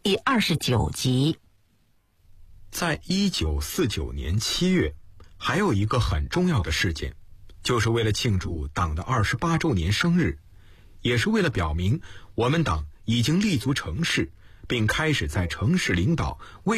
第29集。 在1949年7月，还有一个很重要的事件，就是为了庆祝党的28周年生日，也是为了表明我们党已经立足城市，并开始在城市领导为